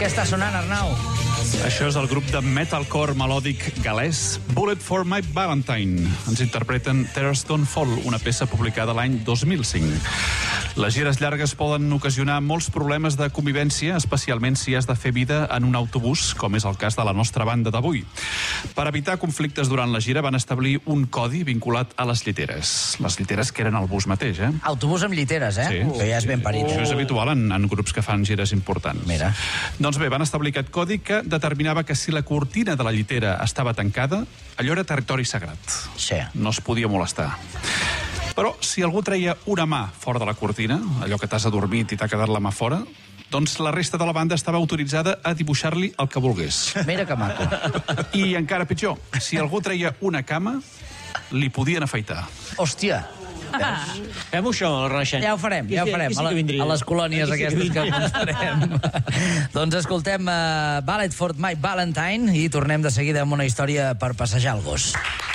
Què està sonant, Arnau? Això és el grup de metalcore melòdic galès Bullet for My Valentine. Ens interpreten Tears Don't Fall, una peça publicada l'any 2005. Les gires llargues poden ocasionar molts problemes de convivència, especialment si has de fer vida en un autobús, com és el cas de la nostra banda d'avui. Per evitar conflictes durant la gira van establir un codi vinculat a les lliteres. Les lliteres que eren al bus mateix, Autobús amb lliteres, Sí. Que ja és ben parit. Això és habitual en grups que fan gires importants. Mira. Doncs bé, van establir aquest codi que determinava que si la cortina de la llitera estava tancada, allò era territori sagrat. Sí. No es podia molestar. Però si algú treia una mà fora de la cortina, allò que t'has adormit i t'ha quedat la mà fora, doncs la resta de la banda estava autoritzada a dibuixar-li el que volgués. Mira que maco. I encara pitjor, si algú treia una cama, li podien afaitar. Hòstia. Fem això, el Renaixent. Ja ho farem, ja ho farem. A les colònies aquestes que mostrarem. Doncs escoltem Ballet for My Valentine i tornem de seguida amb una història per passejar el gos.